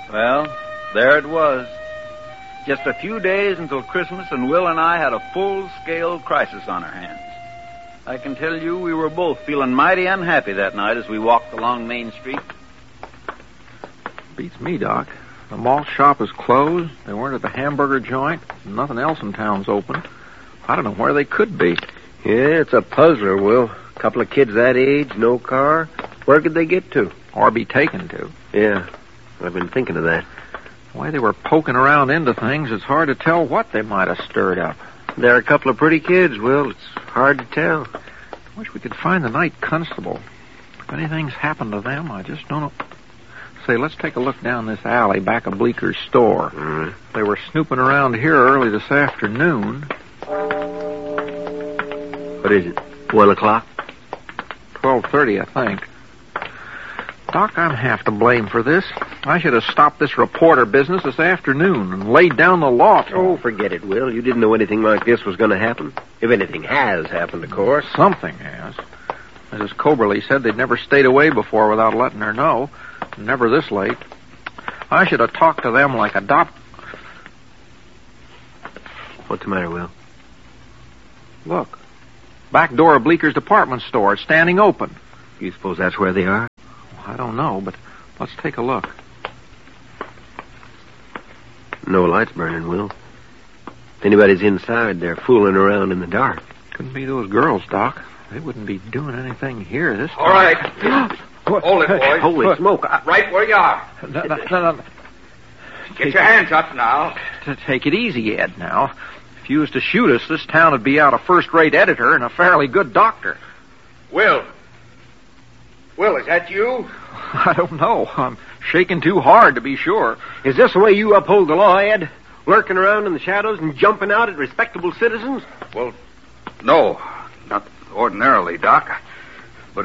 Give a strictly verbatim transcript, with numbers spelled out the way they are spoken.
Well, there it was. Just a few days until Christmas, and Will and I had a full-scale crisis on our hands. I can tell you we were both feeling mighty unhappy that night as we walked along Main Street. Beats me, Doc. The malt shop is closed. They weren't at the hamburger joint. Nothing else in town's open. I don't know where they could be. Yeah, it's a puzzler, Will. A couple of kids that age, no car. Where could they get to? Or be taken to. Yeah, I've been thinking of that. The way they were poking around into things, it's hard to tell what they might have stirred up. They're a couple of pretty kids, Will. It's hard to tell. I wish we could find the night constable. If anything's happened to them, I just don't know. Say, let's take a look down this alley back of Bleeker's store. Mm. They were snooping around here early this afternoon. What is it? One o'clock? Twelve thirty, I think. Doc, I'm half to blame for this. I should have stopped this reporter business this afternoon and laid down the law. Oh, forget it, Will. You didn't know anything like this was going to happen. If anything has happened, of course. Something has. Missus Coberly said they'd never stayed away before without letting her know. Never this late. I should have talked to them like a doc. What's the matter, Will? Look. Back door of Bleeker's department store. It's standing open. You suppose that's where they are? I don't know, but let's take a look. No lights burning, Will. If anybody's inside, they're fooling around in the dark. Couldn't be those girls, Doc. They wouldn't be doing anything here this time. All right. Hold it, boys. Holy smoke. I... Right where you are. No, no, no, no. Get Take your hands up now. To take it easy, Ed, now. If you was to shoot us, this town would be out a first-rate editor and a fairly good doctor. Will. Will, is that you? I don't know. I'm shaking too hard to be sure. Is this the way you uphold the law, Ed? Lurking around in the shadows and jumping out at respectable citizens? Well, no. Not ordinarily, Doc.